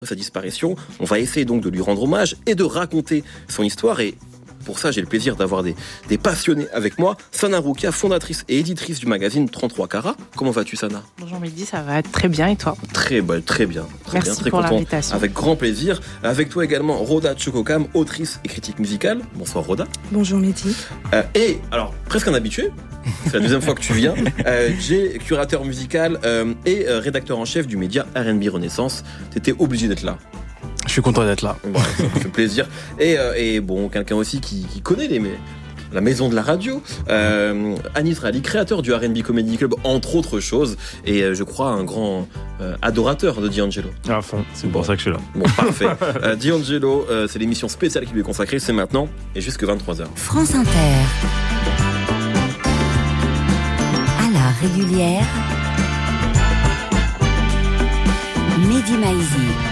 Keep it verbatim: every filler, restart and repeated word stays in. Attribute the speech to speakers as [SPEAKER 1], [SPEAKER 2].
[SPEAKER 1] sa disparition. On va essayer donc de lui rendre hommage et de raconter son histoire. Et pour ça, j'ai le plaisir d'avoir des, des passionnés avec moi. Sana Roukia, fondatrice et éditrice du magazine trente-trois carats. Comment vas-tu, Sana ?
[SPEAKER 2] Bonjour Mehdi, ça va très bien et toi ?
[SPEAKER 1] Très, bah, très bien. Très
[SPEAKER 2] Merci
[SPEAKER 1] bien, très
[SPEAKER 2] pour
[SPEAKER 1] content.
[SPEAKER 2] l'invitation.
[SPEAKER 1] Avec grand plaisir. Avec toi également, Roda Chokokam, autrice et critique musicale. Bonsoir, Roda.
[SPEAKER 3] Bonjour Mehdi.
[SPEAKER 1] Euh, et, alors, presque un habitué. C'est la deuxième fois que tu viens. Euh, Jay, curateur musical euh, et euh, rédacteur en chef du média R and B Renaissance. T'étais obligé d'être là.
[SPEAKER 4] Je suis content d'être là.
[SPEAKER 1] Bon, ça me fait plaisir. Et, euh, et bon, quelqu'un aussi qui, qui connaît les, la maison de la radio. Euh, Anis Rali, créateur du R and B Comedy Club, entre autres choses. Et euh, je crois un grand euh, adorateur de D'Angelo.
[SPEAKER 4] À fond, c'est
[SPEAKER 1] bon.
[SPEAKER 4] pour ça que je suis là.
[SPEAKER 1] Bon, parfait. euh, D'Angelo, euh, c'est l'émission spéciale qui lui est consacrée. C'est maintenant et jusque vingt-trois heures.
[SPEAKER 5] France Inter. À la régulière. Mehdi Maizi.